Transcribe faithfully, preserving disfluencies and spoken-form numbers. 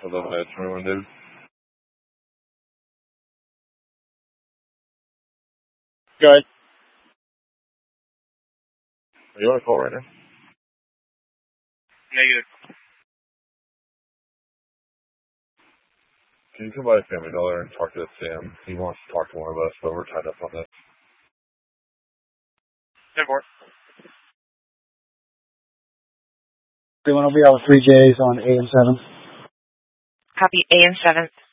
eleven Edge, twenty-one, David. Go ahead. Are you on a call right now? Negative. Can you come by Family Dollar and talk to Sam? He wants to talk to one of us, but we're tied up on this. ten four. They want to be out with three J's on A M seven. Copy A M seven.